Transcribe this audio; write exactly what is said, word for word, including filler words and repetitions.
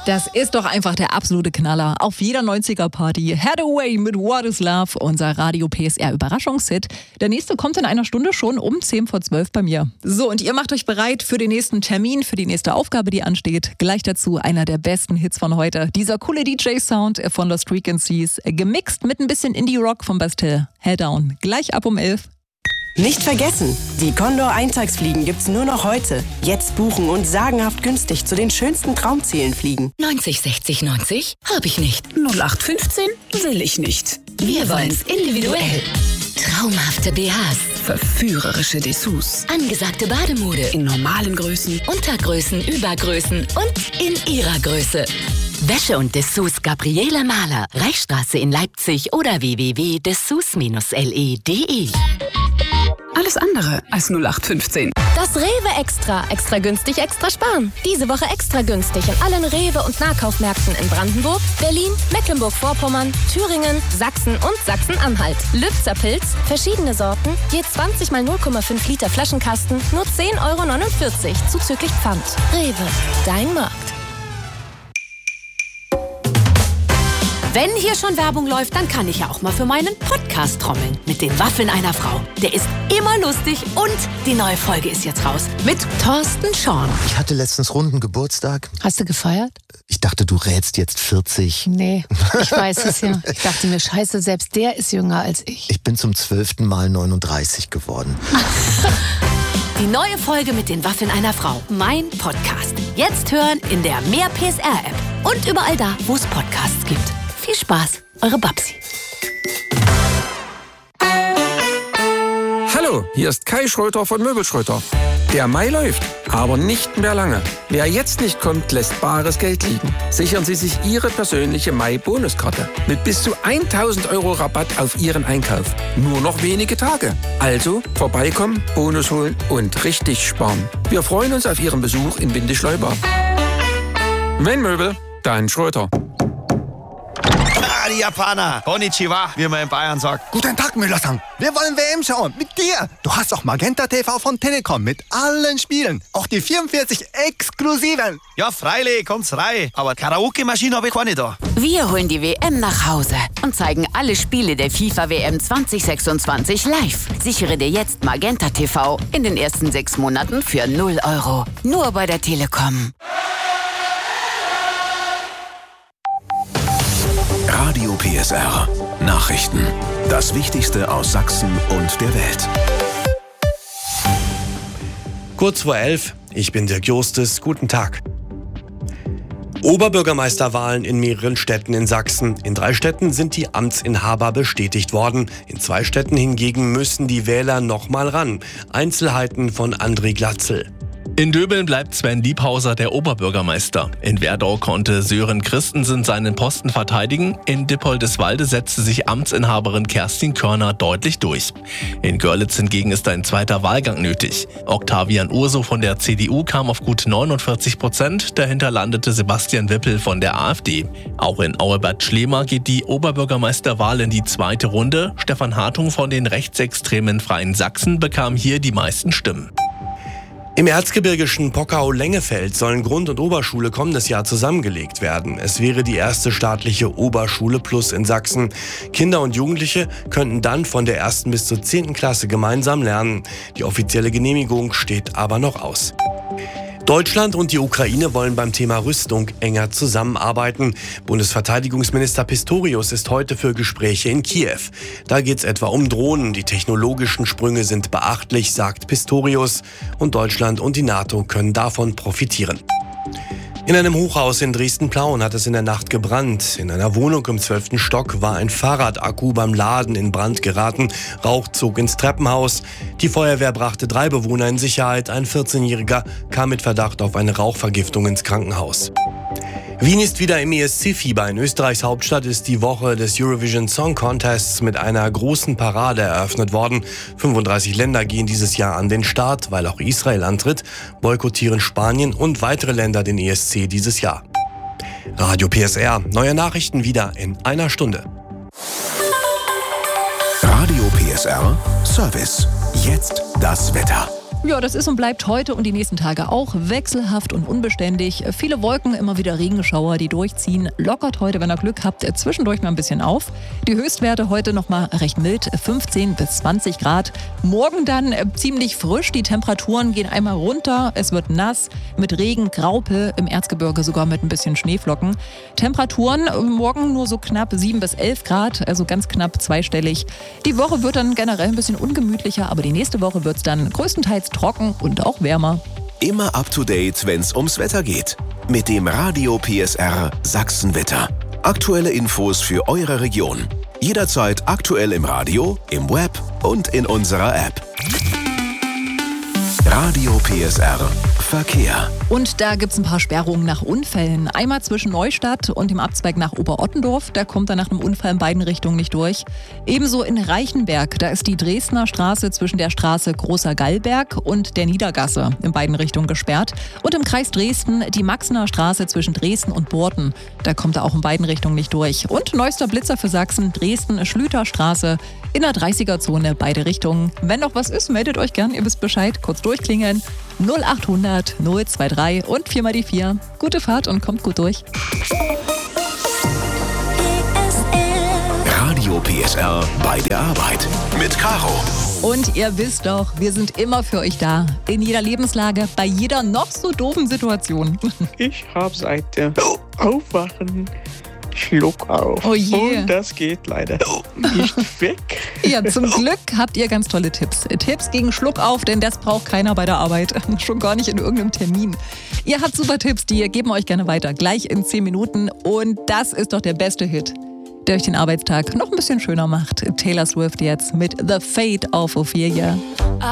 Das ist doch einfach der absolute Knaller. Auf jeder neunziger-Party. Hathaway mit What is Love, unser Radio P S R-Überraschungshit. Der nächste kommt in einer Stunde schon um zehn vor zwölf bei mir. So, und ihr macht euch bereit für den nächsten Termin, für die nächste Aufgabe, die ansteht. Gleich dazu einer der besten Hits von heute. Dieser coole D J-Sound von Lost Frequencies, gemixt mit ein bisschen Indie-Rock von Bastille. Helldown. Gleich ab um elf. Nicht vergessen, die Condor-Eintagsfliegen gibt's nur noch heute. Jetzt buchen und sagenhaft günstig zu den schönsten Traumzielen fliegen. neunzig sechzig neunzig hab ich nicht. null acht fünfzehn will ich nicht. Wir wollen's individuell. Traumhafte B Hs. Verführerische Dessous. Angesagte Bademode. In normalen Größen. Untergrößen, Übergrößen und in ihrer Größe. Wäsche und Dessous Gabriele Mahler. Reichsstraße in Leipzig oder w w w punkt dessous Bindestrich l e punkt d e. Alles andere als null acht fünfzehn. Das Rewe Extra. Extra günstig, extra sparen. Diese Woche extra günstig in allen Rewe- und Nahkaufmärkten in Brandenburg, Berlin, Mecklenburg-Vorpommern, Thüringen, Sachsen und Sachsen-Anhalt. Lübzer Pilz, verschiedene Sorten, je zwanzig mal null Komma fünf Liter Flaschenkasten, nur zehn Euro neunundvierzig, zuzüglich Pfand. Rewe, dein Markt. Wenn hier schon Werbung läuft, dann kann ich ja auch mal für meinen Podcast trommeln. Mit den Waffeln einer Frau. Der ist immer lustig und die neue Folge ist jetzt raus. Mit Thorsten Schorn. Ich hatte letztens runden Geburtstag. Hast du gefeiert? Ich dachte, du rätst jetzt vierzig. Nee, ich weiß es ja. Ich dachte mir, scheiße, selbst der ist jünger als ich. Ich bin zum zwölften Mal neununddreißig geworden. Die neue Folge mit den Waffeln einer Frau. Mein Podcast. Jetzt hören in der Mehr P S R-App. Und überall da, wo es Podcasts gibt. Viel Spaß, eure Babsi. Hallo, hier ist Kai Schröter von Möbelschröter. Der Mai läuft, aber nicht mehr lange. Wer jetzt nicht kommt, lässt bares Geld liegen. Sichern Sie sich Ihre persönliche Mai-Bonuskarte mit bis zu tausend Euro Rabatt auf Ihren Einkauf. Nur noch wenige Tage. Also vorbeikommen, Bonus holen und richtig sparen. Wir freuen uns auf Ihren Besuch in Windischleuber. Wenn Möbel, dann Schröter. Ah, die Japaner. Konnichiwa, wie man in Bayern sagt. Guten Tag, Müller-san. Wir wollen W M schauen. Mit dir. Du hast auch Magenta T V von Telekom mit allen Spielen. Auch die vierundvierzig exklusiven. Ja, freilich, kommt's rein. Aber Karaoke-Maschine habe ich keine da. Wir holen die W M nach Hause und zeigen alle Spiele der FIFA W M zwanzig sechsundzwanzig live. Sichere dir jetzt Magenta T V in den ersten sechs Monaten für null Euro. Nur bei der Telekom. Radio P S R. Nachrichten. Das Wichtigste aus Sachsen und der Welt. Kurz vor elf, ich bin Dirk Justus, guten Tag. Oberbürgermeisterwahlen in mehreren Städten in Sachsen. In drei Städten sind die Amtsinhaber bestätigt worden. In zwei Städten hingegen müssen die Wähler nochmal ran. Einzelheiten von André Glatzel. In Döbeln bleibt Sven Liebhauser der Oberbürgermeister. In Werdau konnte Sören Christensen seinen Posten verteidigen. In Dippoldiswalde setzte sich Amtsinhaberin Kerstin Körner deutlich durch. In Görlitz hingegen ist ein zweiter Wahlgang nötig. Octavian Urso von der C D U kam auf gut neunundvierzig Prozent. Dahinter landete Sebastian Wippel von der AfD. Auch in Auebad Schlema geht die Oberbürgermeisterwahl in die zweite Runde. Stefan Hartung von den rechtsextremen Freien Sachsen bekam hier die meisten Stimmen. Im erzgebirgischen Pockau-Lengefeld sollen Grund- und Oberschule kommendes Jahr zusammengelegt werden. Es wäre die erste staatliche Oberschule Plus in Sachsen. Kinder und Jugendliche könnten dann von der ersten bis zur zehnten Klasse gemeinsam lernen. Die offizielle Genehmigung steht aber noch aus. Deutschland und die Ukraine wollen beim Thema Rüstung enger zusammenarbeiten. Bundesverteidigungsminister Pistorius ist heute für Gespräche in Kiew. Da geht es etwa um Drohnen. Die technologischen Sprünge sind beachtlich, sagt Pistorius. Und Deutschland und die NATO können davon profitieren. In einem Hochhaus in Dresden-Plauen hat es in der Nacht gebrannt. In einer Wohnung im zwölften Stock war ein Fahrradakku beim Laden in Brand geraten. Rauch zog ins Treppenhaus. Die Feuerwehr brachte drei Bewohner in Sicherheit. Ein vierzehnjähriger kam mit Verdacht auf eine Rauchvergiftung ins Krankenhaus. Wien ist wieder im E S C-Fieber. In Österreichs Hauptstadt ist die Woche des Eurovision Song Contests mit einer großen Parade eröffnet worden. fünfunddreißig Länder gehen dieses Jahr an den Start, weil auch Israel antritt, boykottieren Spanien und weitere Länder den E S C dieses Jahr. Radio P S R, neue Nachrichten wieder in einer Stunde. Radio P S R, Service. Jetzt das Wetter. Ja, das ist und bleibt heute und die nächsten Tage auch wechselhaft und unbeständig. Viele Wolken, immer wieder Regenschauer, die durchziehen. Lockert heute, wenn ihr Glück habt, zwischendurch mal ein bisschen auf. Die Höchstwerte heute nochmal recht mild, fünfzehn bis zwanzig Grad. Morgen dann äh, ziemlich frisch. Die Temperaturen gehen einmal runter. Es wird nass mit Regen, Graupel, im Erzgebirge sogar mit ein bisschen Schneeflocken. Temperaturen äh, morgen nur so knapp sieben bis elf Grad, also ganz knapp zweistellig. Die Woche wird dann generell ein bisschen ungemütlicher, aber die nächste Woche wird es dann größtenteils trocken und auch wärmer. Immer up to date, wenn's ums Wetter geht. Mit dem Radio P S R Sachsenwetter. Aktuelle Infos für eure Region. Jederzeit aktuell im Radio, im Web und in unserer App. Radio P S R Verkehr. Und da gibt es ein paar Sperrungen nach Unfällen. Einmal zwischen Neustadt und dem Abzweig nach Oberottendorf. Da kommt er nach einem Unfall in beiden Richtungen nicht durch. Ebenso in Reichenberg. Da ist die Dresdner Straße zwischen der Straße Großer Gallberg und der Niedergasse in beiden Richtungen gesperrt. Und im Kreis Dresden die Maxener Straße zwischen Dresden und Borten. Da kommt er auch in beiden Richtungen nicht durch. Und neuester Blitzer für Sachsen, Dresden-Schlüterstraße in der dreißiger-Zone, beide Richtungen. Wenn noch was ist, meldet euch gern. Ihr wisst Bescheid. Kurz durchklingeln. null achthundert null zwei drei und vier mal die vier. Gute Fahrt und kommt gut durch. Radio P S R bei der Arbeit mit Caro. Und ihr wisst doch, wir sind immer für euch da. In jeder Lebenslage, bei jeder noch so doofen Situation. Ich habe seit dem Aufwachen Schluck auf. Oh je. Und das geht leider nicht weg. Ja, zum Glück habt ihr ganz tolle Tipps. Tipps gegen Schluck auf, denn das braucht keiner bei der Arbeit. Schon gar nicht in irgendeinem Termin. Ihr habt super Tipps, die geben wir euch gerne weiter. Gleich in zehn Minuten. Und das ist doch der beste Hit, der euch den Arbeitstag noch ein bisschen schöner macht. Taylor Swift jetzt mit The Fate of Ophelia.